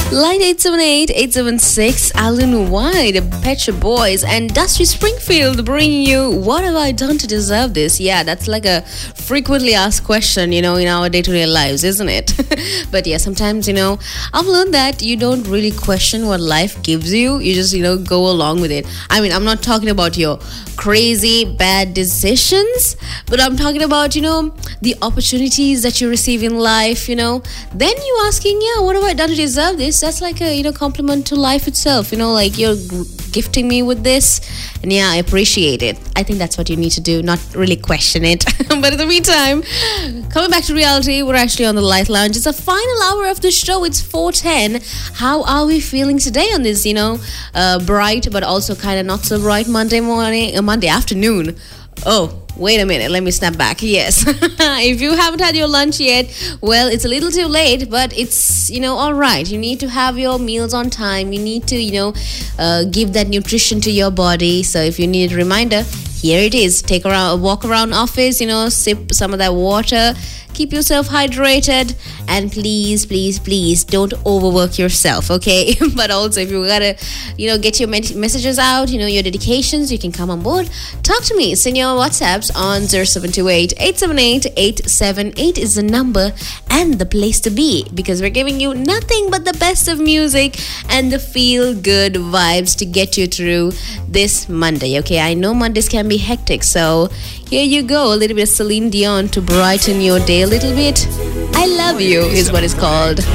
Line 878-876, Alan White, Pet Shop Boys, and Dusty Springfield bringing you What Have I Done to Deserve This? Yeah, that's like a frequently asked question, in our day-to-day lives, isn't it? But yeah, sometimes, I've learned that you don't really question what life gives you. You just, go along with it. I mean, I'm not talking about your crazy bad decisions, but I'm talking about, the opportunities that you receive in life, Then you asking, what have I done to deserve this? That's like a, compliment to life itself, like you're gifting me with this. And yeah, I appreciate it. I think that's what you need to do, not really question it. But in the meantime, coming back to reality, we're actually on the Light Lounge. It's the final hour of the show. It's 4:10. How are we feeling today on this, bright but also kind of not so bright Monday afternoon? Oh, wait a minute. Let me snap back. Yes. If you haven't had your lunch yet, well, it's a little too late, but it's, all right. You need to have your meals on time. You need to, give that nutrition to your body. So if you need a reminder, here it is. Take a walk around office, sip some of that water. Keep yourself hydrated, and please don't overwork yourself, okay? But also, if you gotta, get your messages out, your dedications, you can come on board. Talk to me. Send your WhatsApps on 0728-878-878 is the number and the place to be, because we're giving you nothing but the best of music and the feel-good vibes to get you through this Monday, okay? I know Mondays can be hectic, so here you go. A little bit of Celine Dion to brighten your day a little bit. I Love You is what it's called.